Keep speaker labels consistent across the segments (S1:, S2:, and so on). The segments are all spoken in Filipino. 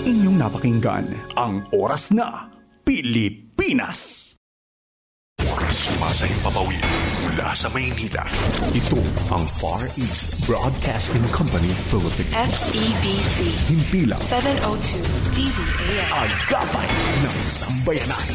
S1: Inyong napakinggan ang Oras na Pilipinas.
S2: Sumasayang papawid mula sa Maynila. Ito ang Far East Broadcasting Company Philippines.
S3: FEBC
S2: Himpilang
S3: 702 DZAM.
S2: Agapay ng Sambayanan.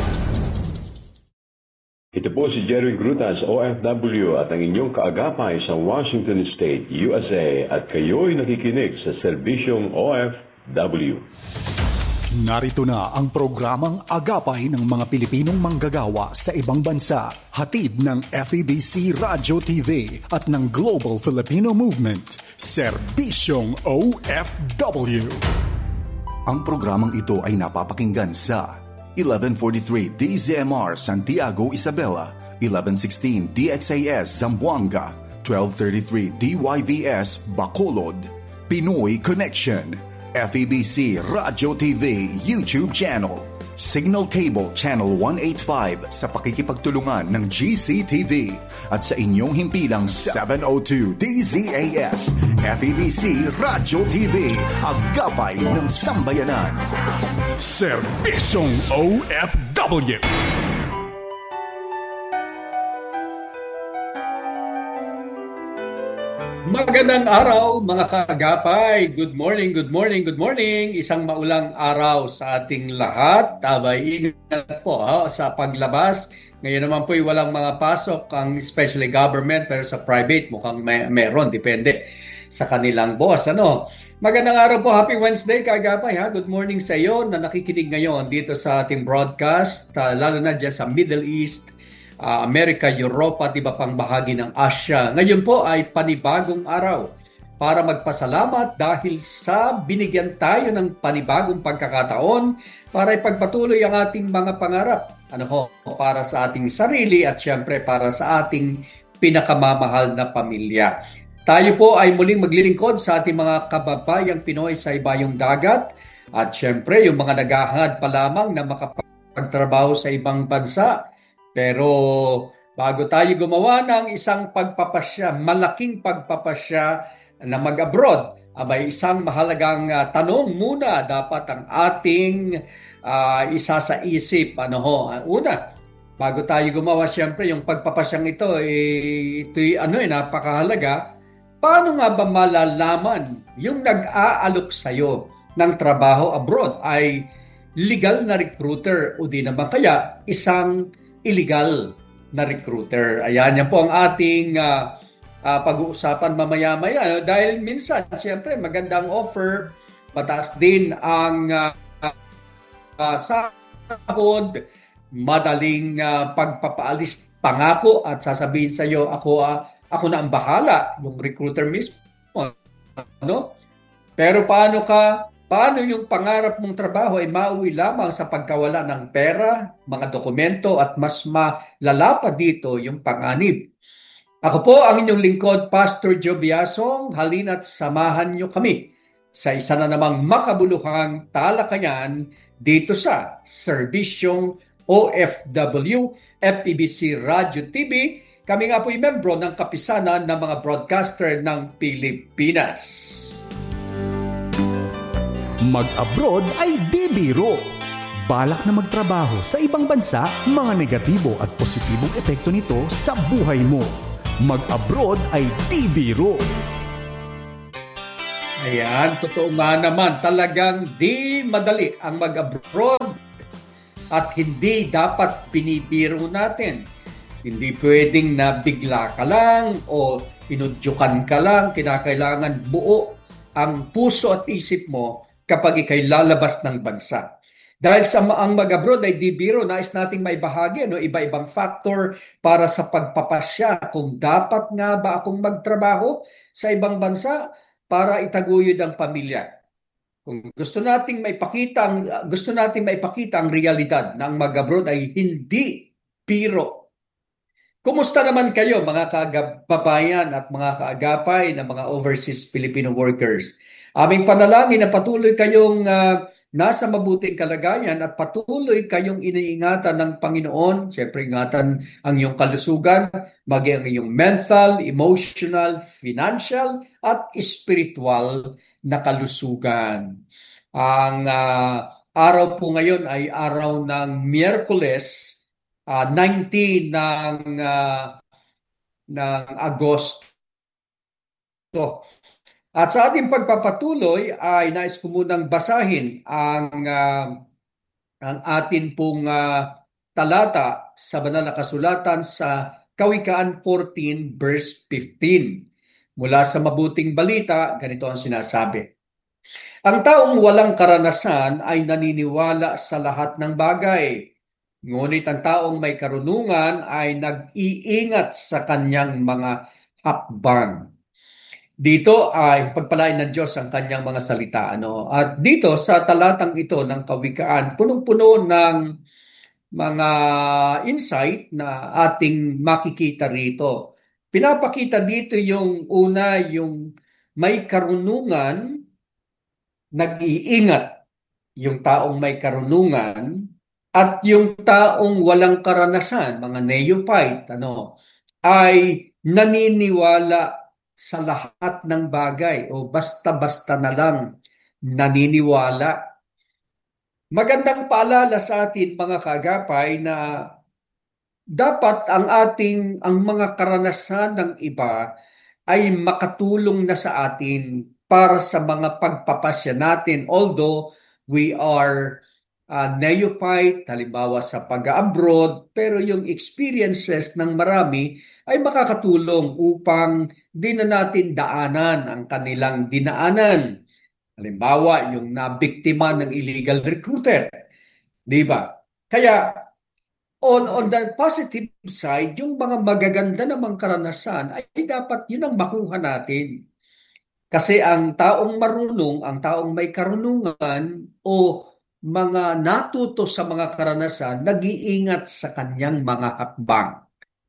S4: Ito po si Jerry Grutas, OFW at ang inyong kaagapay sa Washington State, USA at kayo'y nakikinig sa serbisyong OFW.
S1: Narito na ang programang Agapay ng mga Pilipinong manggagawa sa ibang bansa. Hatid ng FEBC Radio TV at ng Global Filipino Movement, Serbisyong OFW. Ang programang ito ay napapakinggan sa 1143 DZMR Santiago, Isabela, 1116 DXAS Zamboanga, 1233 DYVS Bacolod, Pinoy Connection, FEBC Radio TV YouTube channel, Signal Cable Channel 185 sa pakikipagtulungan ng GCTV at sa inyong himpilang 702 DZAS FEBC Radio TV, Agapay ng Sambayanan. Serbisyong OFW.
S5: Magandang araw mga kaagapay. Good morning, good morning, good morning. Isang maulang araw sa ating lahat. Abay, ingat po sa paglabas. Ngayon naman po'y walang mga pasok ang especially government, pero sa private mukhang meron. Depende sa kanilang boss. Magandang araw po. Happy Wednesday kaagapay. Good morning sa iyo na nakikinig ngayon dito sa ating broadcast. Lalo na dyan sa Middle East, Amerika, Europa at iba pang bahagi ng Asia. Ngayon po ay panibagong araw para magpasalamat dahil sa binigyan tayo ng panibagong pagkakataon para ipagpatuloy ang ating mga pangarap. Para sa ating sarili at syempre para sa ating pinakamamahal na pamilya. Tayo po ay muling maglilingkod sa ating mga kababayang Pinoy sa ibayong dagat at syempre yung mga naghahangad pa lamang na makapagtrabaho sa ibang bansa. Pero bago tayo gumawa ng isang pagpapasya, malaking pagpapasya na mag-abroad, abay isang mahalagang tanong muna dapat ang ating isa sa isip. Una, bago tayo gumawa siyempre yung pagpapasyang ito'y napakahalaga. Paano nga ba malalaman yung nag-aalok sa'yo ng trabaho abroad ay legal na recruiter o di naman kaya isang illegal na recruiter? Ayan, yan po ang ating pag-uusapan mamaya-maya. Dahil minsan, siyempre, magandang offer, mataas din ang sahod, madaling pagpapaalis, pangako at sasabihin sa iyo, ako na ang bahala, yung recruiter mismo. Pero Paano yung pangarap mong trabaho ay mauwi lamang sa pagkawala ng pera, mga dokumento at mas malala pa dito yung panganib? Ako po ang inyong lingkod, Pastor Joe Biasong. Halina't samahan niyo kami sa isa na namang makabuluhang talakayan dito sa Serbisyong OFW, FEBC Radio TV. Kami nga po'y membro ng kapisanan ng mga broadcaster ng Pilipinas.
S1: Mag-abroad ay di biro. Balak na magtrabaho sa ibang bansa, mga negatibo at positibong epekto nito sa buhay mo. Mag-abroad ay di biro.
S5: Ayan, totoo nga naman. Talagang di madali ang mag-abroad at hindi dapat binibiro natin. Hindi pwedeng na bigla ka lang o inudyukan ka lang. Kinakailangan buo ang puso at isip mo kapag ikay lalabas ng bansa. Dahil sa ang mag-abroad ay di biro, nais nating maibahagi iba-ibang factor para sa pagpapasya kung dapat nga ba akong magtrabaho sa ibang bansa para itaguyod ang pamilya. Kung gusto nating maipakita ang realidad na ang mag-abroad ay hindi biro. Kumusta naman kayo mga kababayan at mga kaagapay na mga overseas Filipino workers? Aming panalangin na patuloy kayong nasa mabuting kalagayan at patuloy kayong iniingatan ng Panginoon. Siyempre, ingatan ang iyong kalusugan, maging ang iyong mental, emotional, financial, at spiritual na kalusugan. Ang araw po ngayon ay araw ng Miyerkules, 19 ng Agosto. At sa ating pagpapatuloy ay nais ko munang basahin ang atin pong talata sa banal na kasulatan sa Kawikaan 14 verse 15. Mula sa Mabuting Balita, ganito ang sinasabi. Ang taong walang karanasan ay naniniwala sa lahat ng bagay. Ngunit ang taong may karunungan ay nag-iingat sa kanyang mga hakbang. Dito ay pagpalain ng Diyos ang kanyang mga salita. At dito sa talatang ito ng Kawikaan, punong-puno ng mga insight na ating makikita rito. Pinapakita dito yung una, yung may karunungan, nag-iingat. Yung taong may karunungan at yung taong walang karanasan, mga neophyte, ay naniniwala sa lahat ng bagay o basta-basta na lang naniniwala. Magandang paalala sa atin mga kaagapay na dapat ang mga karanasan ng iba ay makatulong na sa atin para sa mga pagpapasya natin. Although we are neophyte, halimbawa sa pag-abroad, pero yung experiences ng marami ay makakatulong upang di na natin daanan ang kanilang dinaanan. Halimbawa, yung nabiktima ng illegal recruiter. Di ba? Kaya, on the positive side, yung mga magaganda namang karanasan ay dapat yun ang makuha natin. Kasi ang taong marunong, ang taong may karunungan o mga natuto sa mga karanasan, nag-iingat sa kanyang mga hakbang.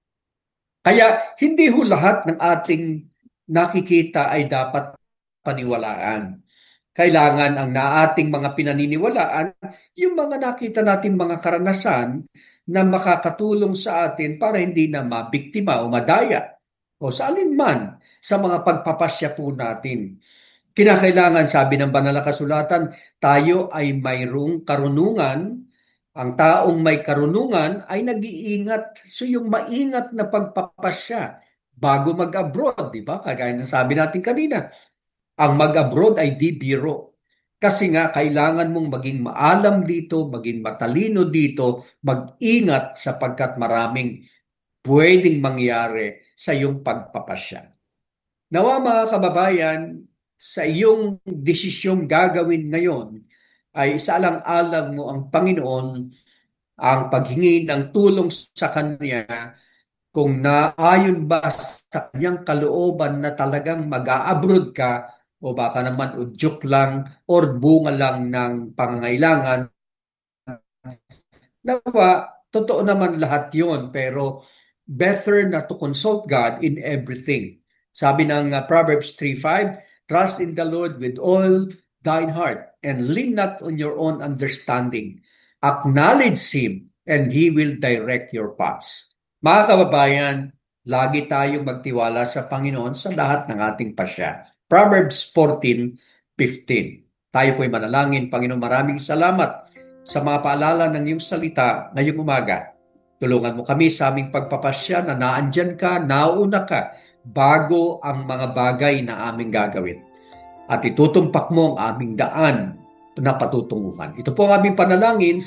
S5: Kaya hindi ho lahat ng ating nakikita ay dapat paniwalaan. Kailangan ang ating mga pinaniniwalaan, yung mga nakita natin mga karanasan na makakatulong sa atin para hindi na mabiktima o madaya o sa alinman sa mga pagpapasya po natin. Kinakailangan, sabi ng banal na kasulatan, tayo ay mayroong karunungan. Ang taong may karunungan ay nag-iingat. So yung maingat na pagpapasya bago mag-abroad, di ba? Kagaya ng sabi natin kanina, ang mag-abroad ay di biro. Kasi nga, kailangan mong maging maalam dito, maging matalino dito, mag-ingat sapagkat maraming pwedeng mangyari sa iyong pagpapasya. Nawa mga kababayan, sa iyong desisyong gagawin ngayon, ay isaalang-alang mo ang Panginoon, ang paghingi ng tulong sa Kanya, kung naayon ba sa Kanyang kalooban na talagang mag-a-abroad ka, o baka naman udyok lang or bunga lang ng pangangailangan. Nawa, totoo naman lahat yon, pero better na to consult God in everything. Sabi ng Proverbs 3:5, trust in the Lord with all thine heart and lean not on your own understanding. Acknowledge Him and He will direct your paths. Mga kababayan, lagi tayong magtiwala sa Panginoon sa lahat ng ating pasya. Proverbs 14:15. Tayo po'y manalangin. Panginoon, maraming salamat sa mga paalala ng iyong salita ngayong umaga. Tulungan mo kami sa aming pagpapasya na naandyan ka, nauna ka, bago ang mga bagay na aming gagawin. At itutumpak mo ang aming daan na patutunguhan. Ito po ang aming panalangin